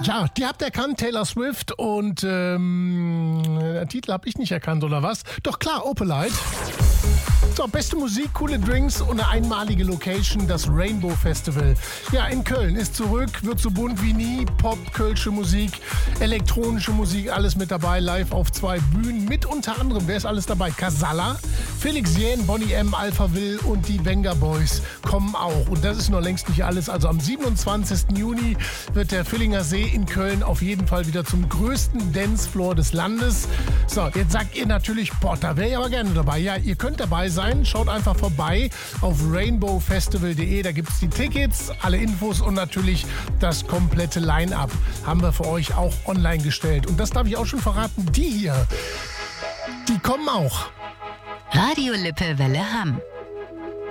Ja, die habt ihr erkannt, Taylor Swift, und den Titel habe ich nicht erkannt, oder was? Doch klar, Opalite. So, beste Musik, coole Drinks und eine einmalige Location, das Rainbow Festival. Ja, in Köln ist zurück, wird so bunt wie nie. Pop, kölsche Musik, elektronische Musik, alles mit dabei, live auf 2 Bühnen. Mit unter anderem, wer ist alles dabei? Casalla, Felix Jähn, Bonnie M, Alpha Will und die Venga Boys kommen auch. Und das ist noch längst nicht alles. Also am 27. Juni wird der Villinger See in Köln auf jeden Fall wieder zum größten Dancefloor des Landes. So, jetzt sagt ihr natürlich, boah, da wäre ich aber gerne dabei. Ja, ihr könnt dabei sein. Schaut einfach vorbei auf rainbowfestival.de. Da gibt es die Tickets, alle Infos und natürlich das komplette Line-Up haben wir für euch auch online gestellt. Und das darf ich auch schon verraten. Die hier, die kommen auch. Radio Lippe Welle Hamm.